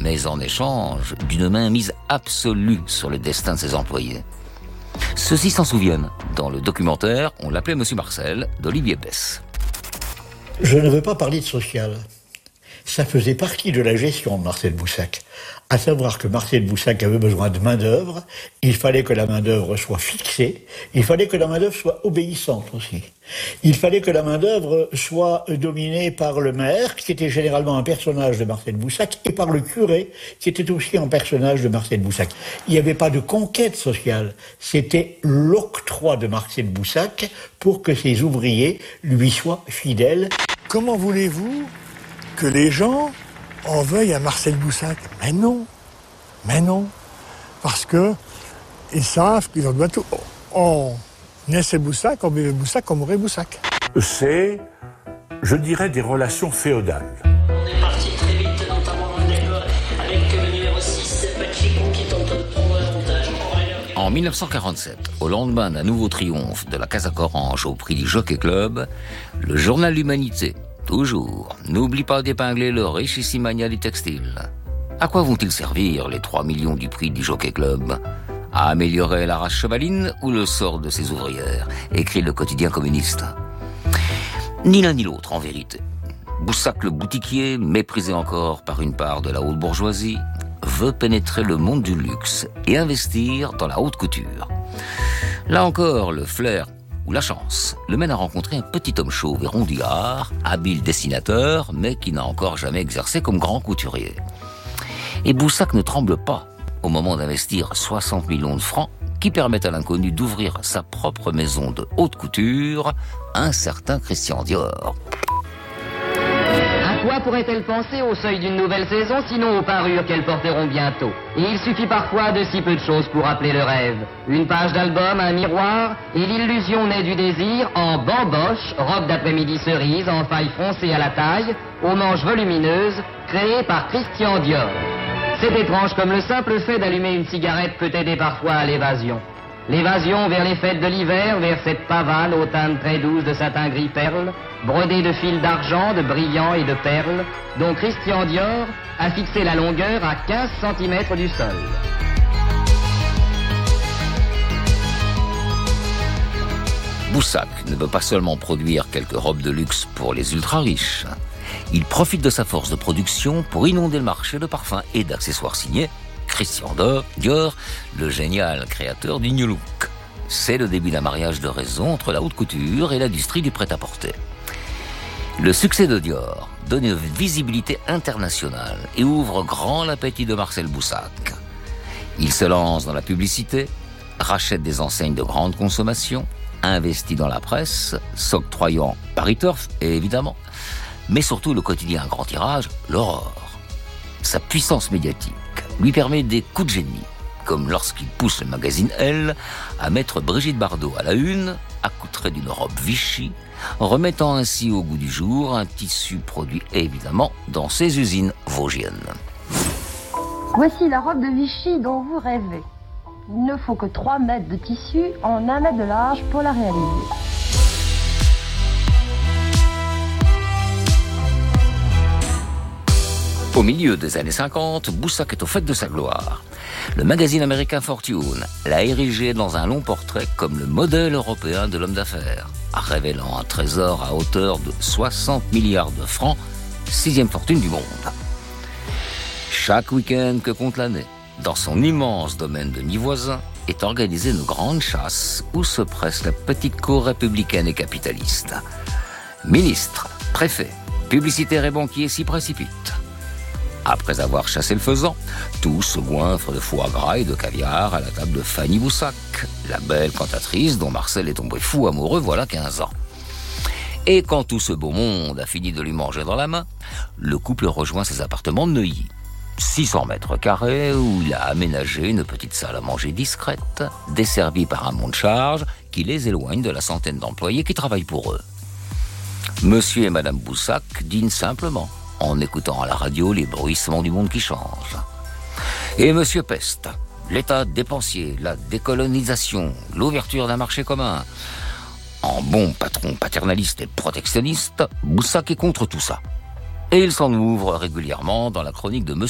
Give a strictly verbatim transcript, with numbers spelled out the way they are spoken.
mais en échange d'une mainmise absolue sur le destin de ses employés. Ceux-ci s'en souviennent. Dans le documentaire, on l'appelait Monsieur Marcel, d'Olivier Besse. Je ne veux pas parler de social. Ça faisait partie de la gestion de Marcel Boussac. À savoir que Marcel Boussac avait besoin de main-d'œuvre, il fallait que la main-d'œuvre soit fixée, il fallait que la main-d'œuvre soit obéissante aussi. Il fallait que la main-d'œuvre soit dominée par le maire, qui était généralement un personnage de Marcel Boussac, et par le curé, qui était aussi un personnage de Marcel Boussac. Il n'y avait pas de conquête sociale, c'était l'octroi de Marcel Boussac pour que ses ouvriers lui soient fidèles. Comment voulez-vous que les gens en veuillent à Marcel Boussac? Mais non, mais non, parce que ils savent qu'ils ont tout. On naissait Boussac, on buvait Boussac, on mourait Boussac. C'est, je dirais, des relations féodales. On est parti très vite, notamment avec le numéro six, Pachico, qui tente de prendre l'avantage. En dix-neuf cent quarante-sept, au lendemain d'un nouveau triomphe de la Casaque Orange au prix du Jockey Club, le journal L'Humanité, toujours, n'oublie pas d'épingler le richissime magnat textile. À quoi vont-ils servir les trois millions du prix du Jockey Club? À améliorer la race chevaline ou le sort de ses ouvrières, écrit le quotidien communiste. Ni l'un ni l'autre, en vérité. Boussac le boutiquier, méprisé encore par une part de la haute bourgeoisie, veut pénétrer le monde du luxe et investir dans la haute couture. Là encore, le flair ou la chance le mène à rencontrer un petit homme chauve et rondillard, habile dessinateur, mais qui n'a encore jamais exercé comme grand couturier. Et Boussac ne tremble pas au moment d'investir soixante millions de francs qui permettent à l'inconnu d'ouvrir sa propre maison de haute couture, un certain Christian Dior. À quoi pourrait-elle penser au seuil d'une nouvelle saison, sinon aux parures qu'elles porteront bientôt? Et il suffit parfois de si peu de choses pour appeler le rêve. Une page d'album, un miroir, et l'illusion naît du désir en bamboche, robe d'après-midi cerise, en faille foncée à la taille, aux manches volumineuses, créée par Christian Dior. C'est étrange comme le simple fait d'allumer une cigarette peut aider parfois à l'évasion. L'évasion vers les fêtes de l'hiver, vers cette pavane aux teintes très douces de satin gris perle, brodée de fils d'argent, de brillants et de perles, dont Christian Dior a fixé la longueur à quinze centimètres du sol. Boussac ne veut pas seulement produire quelques robes de luxe pour les ultra-riches. Il profite de sa force de production pour inonder le marché de parfums et d'accessoires signés Christian Dior, le génial créateur du New Look. C'est le début d'un mariage de raison entre la haute couture et l'industrie du prêt-à-porter. Le succès de Dior donne une visibilité internationale et ouvre grand l'appétit de Marcel Boussac. Il se lance dans la publicité, rachète des enseignes de grande consommation, investit dans la presse, s'octroyant Paris Turf, évidemment, mais surtout le quotidien à grand tirage, l'Aurore. Sa puissance médiatique lui permet des coups de génie, comme lorsqu'il pousse le magazine Elle à mettre Brigitte Bardot à la une, accoutrée d'une robe Vichy, remettant ainsi au goût du jour un tissu produit évidemment dans ses usines vosgiennes. Voici la robe de Vichy dont vous rêvez. Il ne faut que trois mètres de tissu en un mètre de large pour la réaliser. Au milieu des années cinquante, Boussac est au fait de sa gloire. Le magazine américain Fortune l'a érigé dans un long portrait comme le modèle européen de l'homme d'affaires, révélant un trésor à hauteur de soixante milliards de francs, sixième fortune du monde. Chaque week-end que compte l'année, dans son immense domaine de nid voisin, est organisée une grande chasse où se presse la petite cour républicaine et capitaliste. Ministres, préfets, publicitaires et banquiers s'y précipitent. Après avoir chassé le faisan, tous se goinfrent de foie gras et de caviar à la table de Fanny Boussac, la belle cantatrice dont Marcel est tombé fou amoureux voilà quinze ans. Et quand tout ce beau monde a fini de lui manger dans la main, le couple rejoint ses appartements de Neuilly. six cents mètres carrés où il a aménagé une petite salle à manger discrète, desservie par un monte-charge qui les éloigne de la centaine d'employés qui travaillent pour eux. Monsieur et Madame Boussac dînent simplement, en écoutant à la radio les bruissements du monde qui change. Et Monsieur Peste, l'état dépensier, la décolonisation, l'ouverture d'un marché commun. En bon patron paternaliste et protectionniste, Boussac est contre tout ça. Et il s'en ouvre régulièrement dans la chronique de Monsieur